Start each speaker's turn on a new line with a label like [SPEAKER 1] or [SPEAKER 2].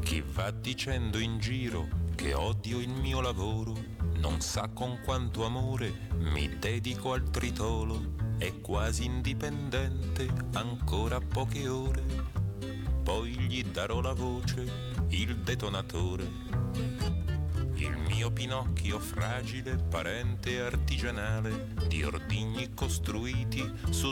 [SPEAKER 1] Chi va dicendo in giro che odio il mio lavoro non sa con quanto amore mi dedico al tritolo. È quasi indipendente, ancora poche ore, poi gli darò la voce, il detonatore. Il mio Pinocchio fragile, parente artigianale di ordigni costruiti su